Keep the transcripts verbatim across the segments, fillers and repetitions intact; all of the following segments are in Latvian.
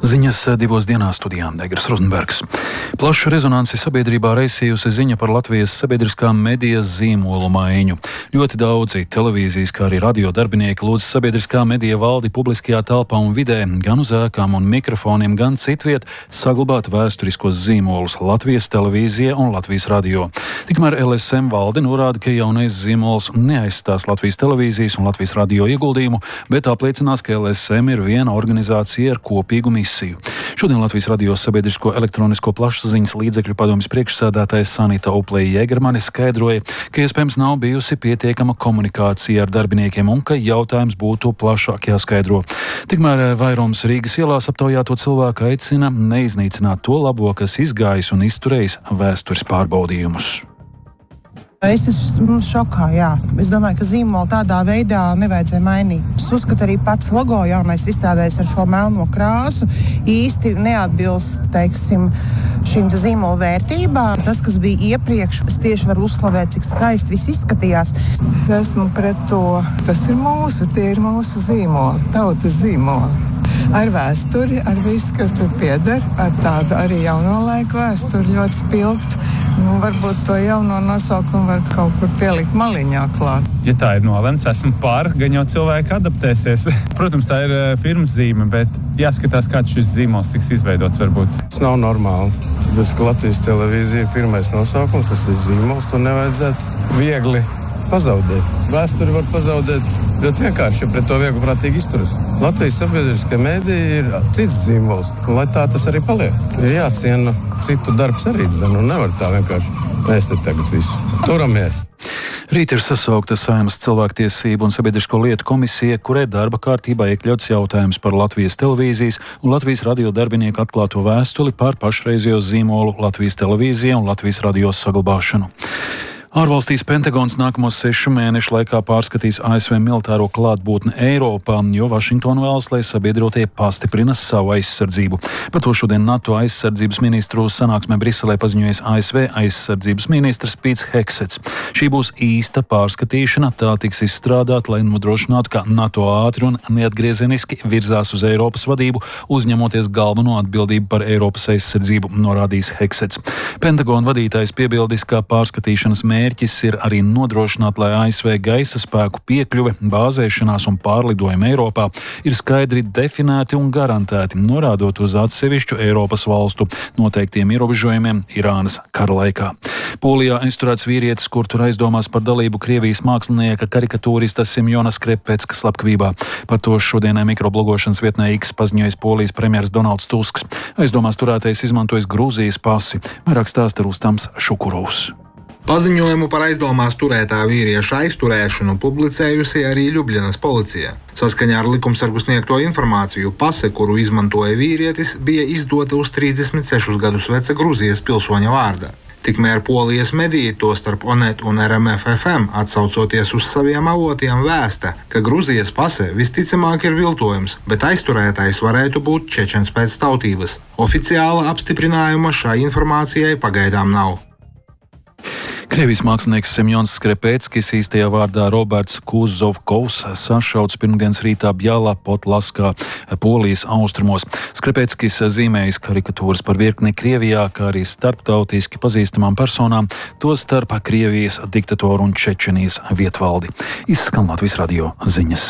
Ziņas divos dienās studijā Egers Rozenbergs. Plašu rezonanci sabiedrībā raisījusi ziņa par Latvijas sabiedriskā medijas zīmolu maiņu. Ļoti daudzi televīzijas, kā arī radio darbinieki lūdz sabiedriskā medija valdi publiskajā telpā un vidē, gan uz ēkām un mikrofoniem, gan citviet saglabāt vēsturiskos zīmolus Latvijas televīzija un Latvijas radio. Tikmēr L S M valde norāda, ka jaunais zīmols neaizstās Latvijas televīzijas un Latvijas radio ieguldījumu, bet apliecinās, ka L S M ir viena organizācija ar kopīgu misiju. Šodien Latvijas radio sabiedrisko elektronisko plašsaziņas līdzekļu padomjas priekšsēdētājs Sanita Oplēja-Jēgermane skaidroja, ka iespējams nav bijusi pietiekama komunikācija ar darbiniekiem un ka jautājums būtu plašāk jāskaidro. Tikmēr vairums Rīgas ielās aptaujāto cilvēku aicina neiznīcināt to labo, kas izgājis un izturējis vēstures pārbaudījumus. Es esmu šokā, jā. Es domāju, ka zīmolu tādā veidā nevajadzēja mainīt. Es uzskatu, arī pats logo jaunais izstrādājis ar šo melno krāsu īsti neatbilst, teiksim, šīm zīmolu vērtībām. Tas, kas bija iepriekš, es tieši varu uzslavēt, cik skaisti viss izskatījās. Esmu pret to. Tas ir mūsu, tie ir mūsu zīmoli, tautas zīmoli. Ar vēsturi, ar visu, kas tur pieder, ar tādu arī jauno laiku vēsturi ļoti spilgt. Nu, varbūt to jauno nosaukumu var kaut kur pielikt maliņā klāt. Ja tā ir nolemts, esmu pār, gan jau cilvēki adaptēsies. Protams, tā ir firmas zīme, bet jāskatās, kāds šis zīmols tiks izveidots varbūt. Tas nav normāli. Tāpēc, ka Latvijas televīzija ir pirmais nosaukums, tas ir zīmols, to nevajadzētu viegli pazaudēt. Vēsturi var pazaudēt ļoti vienkārši, ja pret to viegli prātīgi izturas. Latvijas sabiedriskā medija ir cits zīmols, un lai tā tas arī paliek. Ir jāciena citu darbs arī, zinu, un nevar tā vienkārši mēs te tagad visu turamies. Rīt ir sasaukta Saeimas cilvēktiesību un sabiedrisko lietu komisija, kurai darba kārtībā iekļauts jautājums par Latvijas televīzijas un Latvijas radio darbinieku atklāto vēstuli par pašreizējo zīmolu Latvijas televīzija un Latvijas radio saglabāšanu. Ārvalstīs Pentagons nākamos sešu mēnešu laikā pārskatīs A S V militāro klātbūtni Eiropā, jo Vašingtona vēlas, lai sabiedrotie pastiprina savu aizsardzību. Par to šodien NATO aizsardzības ministru sanāksmē Briselē paziņojas A S V aizsardzības ministrs Pīts Heksets. Šī būs īsta pārskatīšana, tā tiks izstrādāta, lai nodrošinātu, ka NATO ātri un neatgriezeniski virzās uz Eiropas vadību, uzņemoties galveno atbildību par Eiropas aizsardzību, norādījis Heksets. Pentagona vadītājs piebildis, ka pārskatīšanas mērķis Mērķis ir arī nodrošināt, lai A S V gaisa spēku piekļuve, bāzēšanās un pārlidojumi Eiropā ir skaidri definēti un garantēti, norādot uz atsevišķu Eiropas valstu noteiktiem ierobežojumiem Irānas kara laikā. Polijā aizturēts vīrietis, kur tur aizdomās par dalību Krievijas mākslinieka karikatūrista Semjona Skrepecka slepkavībā. Par to šodienai mikroblogošanas vietnē X paziņojas Polijas premjers Donalds Tusks. Aizdomās turētais izmantojis Grūzijas pasi. Vairāk stāsta Rustams Šukurovs. Paziņojumu par aizdomās turētā vīrieša aizturēšanu publicējusi arī Ļubļanas policija. Saskaņā ar likumsargu sniegto informāciju, pase, kuru izmantoja vīrietis, bija izdota uz trīsdesmit sešus gadus veca Gruzijas pilsoņa vārda. Tikmēr Polijas mediji, tostarp Onet un R M F F M, atsaucoties uz saviem avotiem, vēsta, ka Gruzijas pase visticamāk ir viltojums, bet aizturētājs varētu būt čečens pēc tautības. Oficiāla apstiprinājuma šai informācijai pagaidām nav. Krievijas mākslinieks Semjons Skrepeckis, īstajā vārdā Roberts Kuzovkovs, sašauts pirmdienas rītā Bjāla-Podlaskā, Polijas austrumos. Skrepeckis zīmējis karikatūras par virkni Krievijā, kā arī starptautiski pazīstamām personām, tostarp Krievijas diktatoru un Čečenijas vietvaldi. Izskan Latvijas radio ziņas.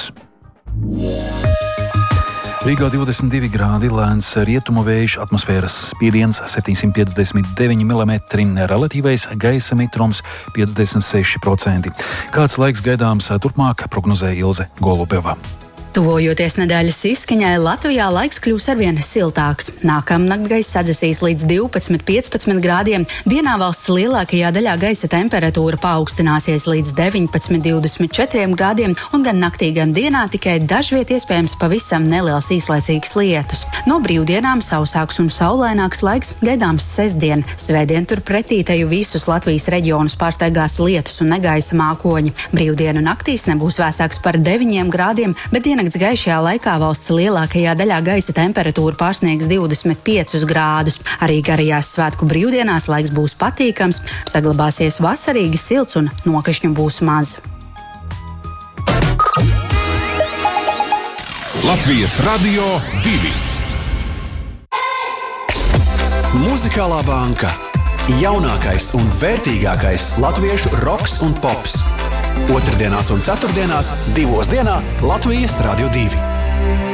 Rīgā divdesmit divi grādi, lēns rietumu vējš, atmosfēras spiediens septiņsimt piecdesmit deviņi milimetri, relatīvais gaisa mitrums piecdesmit seši procenti. Kāds laiks gaidāms turpmāk, prognozē Ilze Golubeva. Tuvojoties nedēļas izskaņai, Latvijā laiks kļūs arvien siltāks. Nākamnakt gaisa sadzesīs līdz divpadsmit līdz piecpadsmit grādiem. Dienā valsts lielākajā daļā gaisa temperatūra paaugstināsies līdz deviņpadsmit līdz divdesmit četriem grādiem, un gan naktī, gan dienā tikai dažviet iespējams pavisam neliels īslaicīgs lietus. No brīvdienām sausāks un saulaināks laiks gaidāms sestdien. Svētdien turpretī teju visus Latvijas reģionus pārsteigās lietus un negaisa mākoņi. Brīvdienu naktīs nebūs vēsāks par deviņiem grādiem, bet dienā Nakts gaišajā laikā valsts lielākajā daļā gaisa temperatūra pārsniegs divdesmit piecus grādus. Arī garajās svētku brīvdienās laiks būs patīkams, saglabāsies vasarīgi silts un nokrišņu būs maz. Latvijas radio divi. Muzikālā banka. Jaunākais un vērtīgākais latviešu roks un pops. Otrdienās un ceturtdienās divos dienā Latvijas Radio divi.